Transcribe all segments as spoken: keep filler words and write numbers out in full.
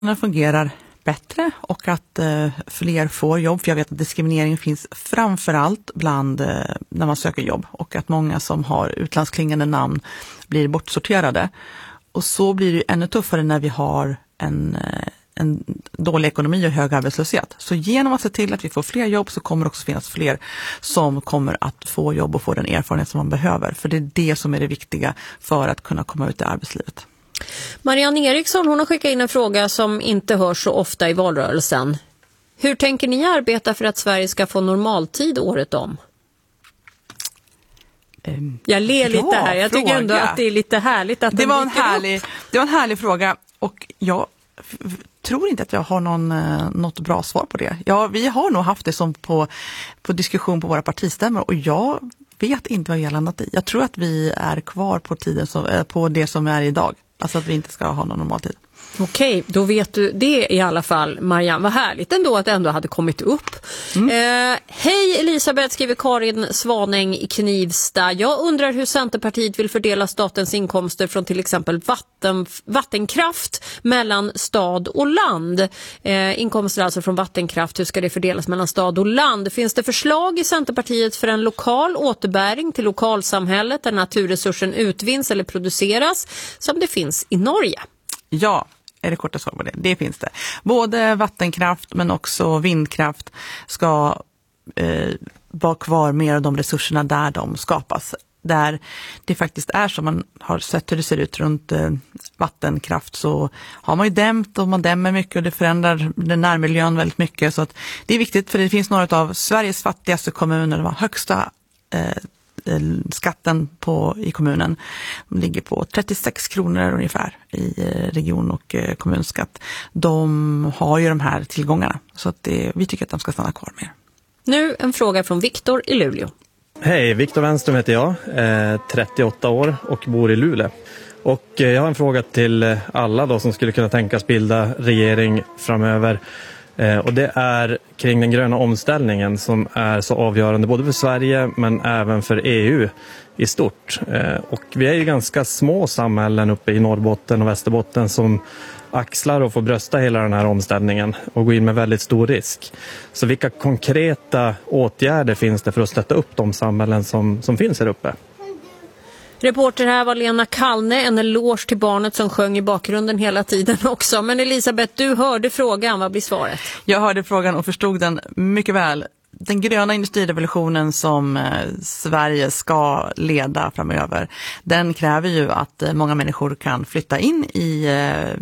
det fungerar bättre och att eh, fler får jobb. För jag vet att diskriminering finns framförallt bland eh, när man söker jobb. Och att många som har utlandsklingande namn blir bortsorterade. Och så blir det ännu tuffare när vi har en, eh, en dålig ekonomi och hög arbetslöshet. Så genom att se till att vi får fler jobb så kommer det också finnas fler som kommer att få jobb och få den erfarenhet som man behöver. För det är det som är det viktiga för att kunna komma ut i arbetslivet. Marianne Eriksson, hon har skickat in en fråga som inte hörs så ofta i valrörelsen. Hur tänker ni arbeta för att Sverige ska få normaltid året om? Um, jag ler lite här. Jag tycker ändå att det är lite härligt att det var en dyker härlig, upp. Det var en härlig fråga och jag f- tror inte att jag har någon, eh, något bra svar på det. Ja, vi har nog haft det som på, på diskussion på våra partistämmor och jag vet inte vad jag har landat i. Jag tror att vi är kvar på, tiden som, eh, på det som är idag. Alltså att vi inte ska ha någon normal tid. Okej, då vet du det i alla fall, Marianne. Vad härligt ändå att det ändå hade kommit upp. Mm. Eh, Hej Elisabeth, skriver Karin Svanäng i Knivsta. Jag undrar hur Centerpartiet vill fördela statens inkomster från till exempel vatten, vattenkraft mellan stad och land. Eh, inkomster alltså från vattenkraft, hur ska det fördelas mellan stad och land? Finns det förslag i Centerpartiet för en lokal återbäring till lokalsamhället där naturresursen utvinns eller produceras som det finns i Norge? Ja, är det korta svar på det. Det finns det. Både vattenkraft men också vindkraft ska eh, vara kvar mer av de resurserna där de skapas. Där det faktiskt är som man har sett hur det ser ut runt eh, vattenkraft så har man ju dämt och man dämmer mycket och det förändrar den närmiljön väldigt mycket. Så att det är viktigt för det finns några av Sveriges fattigaste kommuner, de har högsta eh, skatten på, i kommunen ligger på trettiosex kronor ungefär i region- och kommunskatt. De har ju de här tillgångarna så att det, vi tycker att de ska stanna kvar mer. Nu en fråga från Viktor i Luleå. Hej, Viktor Wenström heter jag, eh, trettioåtta år och bor i Luleå. Och eh, jag har en fråga till alla då som skulle kunna tänkas bilda regering framöver. Eh, och det är kring den gröna omställningen som är så avgörande både för Sverige men även för E U i stort. Eh, och vi är ju ganska små samhällen uppe i Norrbotten och Västerbotten som axlar och får brösta hela den här omställningen och gå in med väldigt stor risk. Så vilka konkreta åtgärder finns det för att stötta upp de samhällen som, som finns här uppe? Reporter här var Lena Kallne, en eloge till barnet som sjöng i bakgrunden hela tiden också. Men Elisabeth, du hörde frågan, vad blir svaret? Jag hörde frågan och förstod den mycket väl. Den gröna industrirevolutionen som eh, Sverige ska leda framöver, den kräver ju att eh, många människor kan flytta in i eh,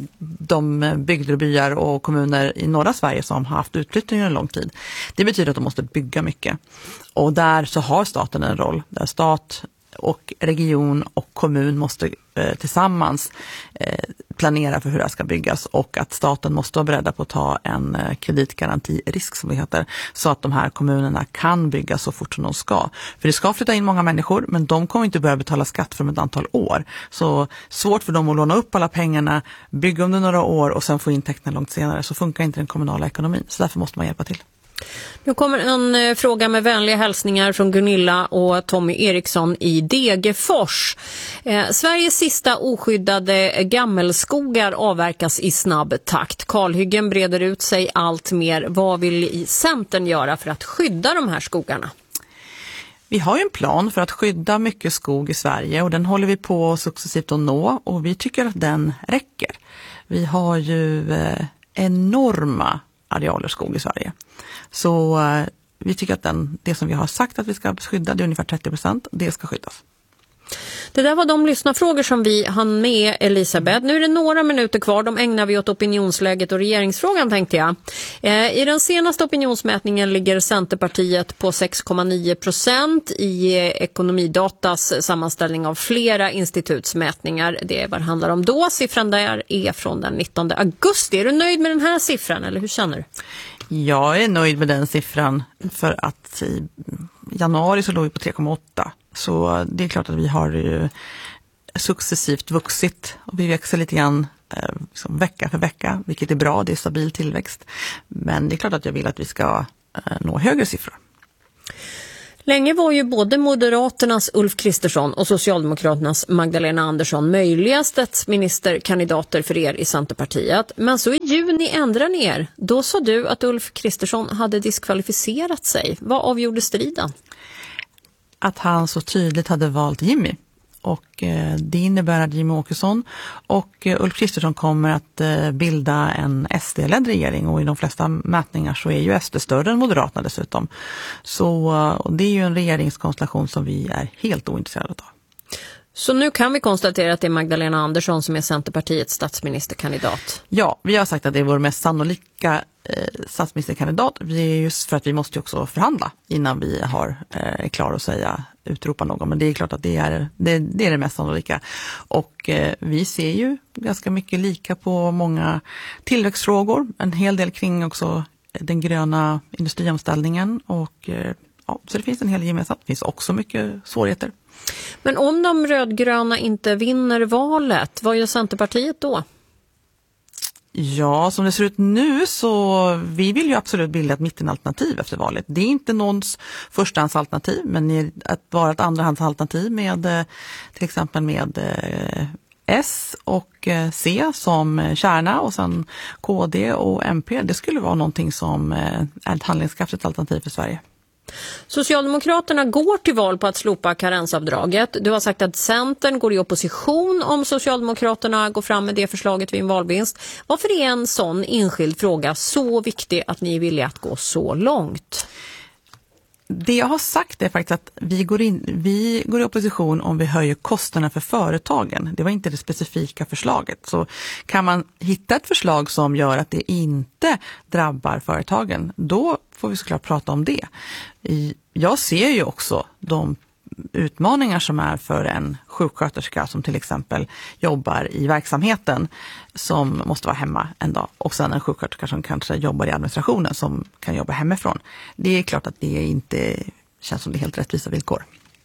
de bygder och byar och kommuner i norra Sverige som har haft utflyttning en lång tid. Det betyder att de måste bygga mycket. Och där så har staten en roll, där stat och region och kommun måste eh, tillsammans eh, planera för hur det ska byggas och att staten måste vara beredda på att ta en eh, kreditgarantirisk som det heter så att de här kommunerna kan bygga så fort som de ska. För det ska flytta in många människor men de kommer inte börja betala skatt för ett antal år. Så svårt för dem att låna upp alla pengarna, bygga under några år och sen få intäkterna långt senare så funkar inte den kommunala ekonomin. Så därför måste man hjälpa till. Nu kommer en eh, fråga med vänliga hälsningar från Gunilla och Tommy Eriksson i Degerfors. Eh, Sveriges sista oskyddade gammelskogar avverkas i snabb takt. Kalhyggen breder ut sig allt mer. Vad vill Centern göra för att skydda de här skogarna? Vi har ju en plan för att skydda mycket skog i Sverige och den håller vi på successivt att nå och vi tycker att den räcker. Vi har ju eh, enorma arealer skog i Sverige. Så eh, vi tycker att den, det som vi har sagt att vi ska skydda, det är ungefär trettio procent, det ska skyddas. Det där var de lyssnarfrågor som vi hann med, Elisabeth. Nu är det några minuter kvar, de ägnar vi åt opinionsläget och regeringsfrågan tänkte jag. Eh, I den senaste opinionsmätningen ligger Centerpartiet på sex komma nio procent i eh, Ekonomidatas sammanställning av flera institutsmätningar. Det är vad det handlar om då. Siffran där är från den nittonde augusti. Är du nöjd med den här siffran eller hur känner du? Jag är nöjd med den siffran för att i januari så låg vi på tre komma åtta. Så det är klart att vi har ju successivt vuxit och vi växer lite grann eh, liksom vecka för vecka, vilket är bra, det är stabil tillväxt. Men det är klart att jag vill att vi ska eh, nå högre siffror. Länge var ju både Moderaternas Ulf Kristersson och Socialdemokraternas Magdalena Andersson möjliga statsministerkandidater för er i Centerpartiet. Men så i juni ändrade ni er. Då sa du att Ulf Kristersson hade diskvalificerat sig. Vad avgjorde striden? Att han så tydligt hade valt Jimmy. Och eh, det innebär att Jimmie Åkesson och eh, Ulf Kristersson kommer att eh, bilda en S D-ledd regering, och i de flesta mätningar så är ju S D större än Moderaterna dessutom. Så eh, och det är ju en regeringskonstellation som vi är helt ointresserade av. Så nu kan vi konstatera att det är Magdalena Andersson som är Centerpartiets statsministerkandidat. Ja, vi har sagt att det är vår mest sannolika eh, statsministerkandidat. Det är just för att vi måste ju också förhandla innan vi har eh, klar att säga utropa någon. Men det är klart att det är det, det, är det mest sannolika. Och eh, vi ser ju ganska mycket lika på många tillväxtfrågor. En hel del kring också den gröna industriomställningen. Och eh, ja, så det finns en hel gemensamt. Det finns också mycket svårigheter. Men om de rödgröna inte vinner valet, vad gör Centerpartiet då? Ja, som det ser ut nu så vi vill ju absolut bilda ett mittenalternativ efter valet. Det är inte någons förstahandsalternativ, men att vara ett andrahandsalternativ med till exempel med S och C som kärna och sen K D och M P, det skulle vara någonting som är ett handlingskraftigt alternativ för Sverige. Socialdemokraterna går till val på att slopa karensavdraget. Du har sagt att Centern går i opposition om Socialdemokraterna går fram med det förslaget vid en valvinst. Varför är en sån enskild fråga så viktig att ni är villiga att gå så långt? Det jag har sagt är faktiskt att vi går, in, vi går i opposition om vi höjer kostnaderna för företagen. Det var inte det specifika förslaget. Så kan man hitta ett förslag som gör att det inte drabbar företagen, då får vi såklart prata om det. Jag ser ju också de utmaningar som är för en sjuksköterska som till exempel jobbar i verksamheten som måste vara hemma en dag, och sen en sjuksköterska som kanske jobbar i administrationen som kan jobba hemifrån. Det är klart att det inte känns som det är helt rättvisa villkor.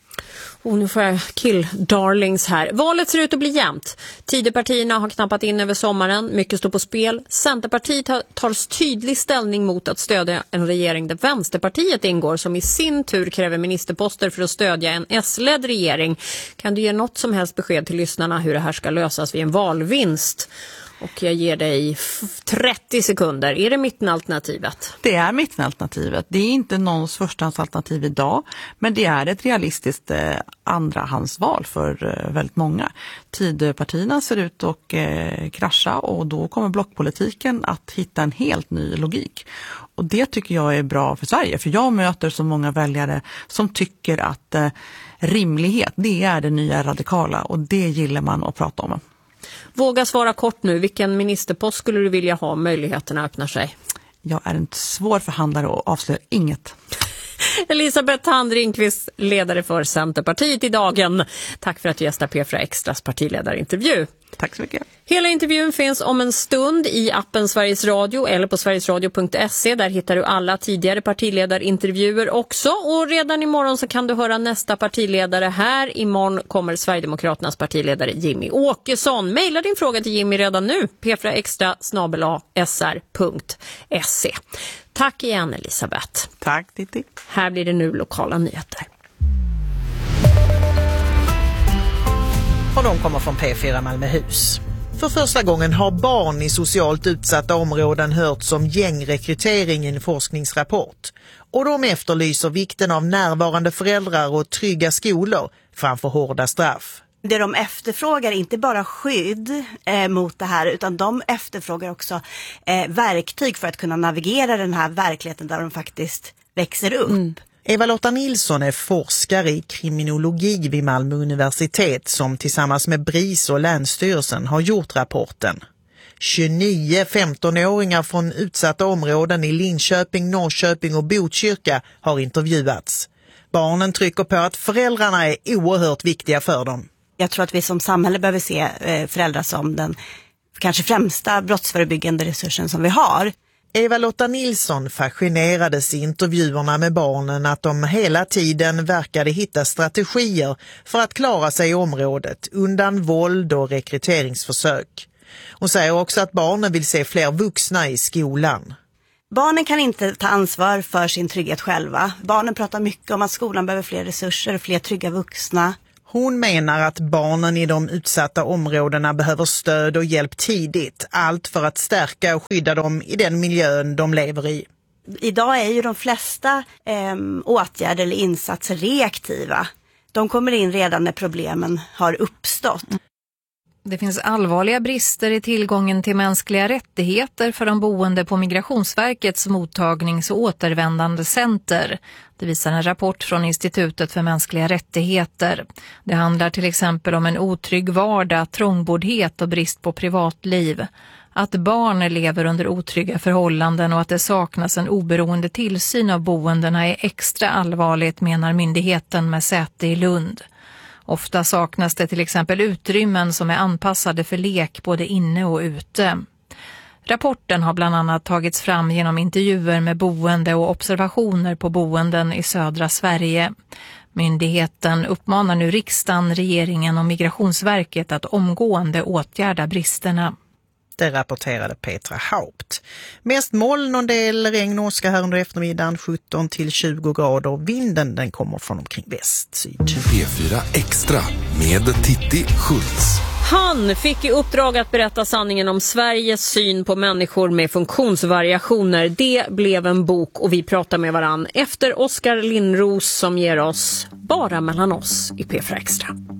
Och nu får jag kill darlings här. Valet ser ut att bli jämnt. Tidöpartierna har knappat in över sommaren. Mycket står på spel. Centerpartiet tar tydlig ställning mot att stödja en regering där Vänsterpartiet ingår, som i sin tur kräver ministerposter för att stödja en S-ledd regering. Kan du ge något som helst besked till lyssnarna hur det här ska lösas vid en valvinst? Och jag ger dig trettio sekunder. Är det mittenalternativet? Det är mittenalternativet. Det är inte någons förstahandsalternativ idag, men det är ett realistiskt eh, andrahandsval för eh, väldigt många. Tidöpartierna ser ut att eh, krascha, och då kommer blockpolitiken att hitta en helt ny logik. Och det tycker jag är bra för Sverige, för jag möter så många väljare som tycker att eh, rimlighet, det är det nya radikala, och det gillar man att prata om. Våga svara kort nu. Vilken ministerpost skulle du vilja ha? Möjligheterna öppnar sig. Jag är en svår förhandlare och avslöjar inget. Elisabeth Thand Ringqvist, ledare för Centerpartiet i Dagen. Tack för att du gästar P fyra Extras partiledarintervju. Tack så mycket. Hela intervjun finns om en stund i appen Sveriges Radio eller på sverigesradio punkt se. Där hittar du alla tidigare partiledarintervjuer också. Och redan imorgon så kan du höra nästa partiledare här. Imorgon kommer Sverigedemokraternas partiledare Jimmie Åkesson. Maila din fråga till Jimmie redan nu. p fyra extra snabel-a s r punkt se. Tack igen, Elisabeth. Tack, Titti. Här blir det nu lokala nyheter. Och de kommer från P fyra Malmöhus. För första gången har barn i socialt utsatta områden hörts om gängrekrytering i en forskningsrapport. Och de efterlyser vikten av närvarande föräldrar och trygga skolor framför hårda straff. Det de efterfrågar är inte bara skydd eh, mot det här, utan de efterfrågar också eh, verktyg för att kunna navigera den här verkligheten där de faktiskt växer upp. Mm. Eva-Lotta Nilsson är forskare i kriminologi vid Malmö universitet som tillsammans med BRIS och Länsstyrelsen har gjort rapporten. tjugonio femtonåringar från utsatta områden i Linköping, Norrköping och Botkyrka har intervjuats. Barnen trycker på att föräldrarna är oerhört viktiga för dem. Jag tror att vi som samhälle behöver se föräldrar som den kanske främsta brottsförebyggande resursen som vi har. Eva-Lotta Nilsson fascinerades i intervjuerna med barnen att de hela tiden verkade hitta strategier för att klara sig i området undan våld och rekryteringsförsök. Hon säger också att barnen vill se fler vuxna i skolan. Barnen kan inte ta ansvar för sin trygghet själva. Barnen pratar mycket om att skolan behöver fler resurser och fler trygga vuxna. Hon menar att barnen i de utsatta områdena behöver stöd och hjälp tidigt. Allt för att stärka och skydda dem i den miljön de lever i. Idag är ju de flesta eh, åtgärder eller insatser reaktiva. De kommer in redan när problemen har uppstått. Det finns allvarliga brister i tillgången till mänskliga rättigheter för de boende på Migrationsverkets mottagnings- och återvändandecenter. Det visar en rapport från Institutet för mänskliga rättigheter. Det handlar till exempel om en otrygg vardag, trångboddhet och brist på privatliv. Att barn lever under otrygga förhållanden och att det saknas en oberoende tillsyn av boendena är extra allvarligt, menar myndigheten med säte i Lund. Ofta saknas det till exempel utrymmen som är anpassade för lek både inne och ute. Rapporten har bland annat tagits fram genom intervjuer med boende och observationer på boenden i södra Sverige. Myndigheten uppmanar nu riksdagen, regeringen och Migrationsverket att omgående åtgärda bristerna. Det rapporterade Petra Haupt. Mest moln och en del regn och åska här under eftermiddagen, sjutton till tjugo grader. Vinden den kommer från omkring väst-syd. P fyra Extra med Titti Schultz. Han fick i uppdrag att berätta sanningen om Sveriges syn på människor med funktionsvariationer. Det blev en bok och vi pratar med varann efter Oskar Lindros som ger oss Bara mellan oss i P fyra Extra.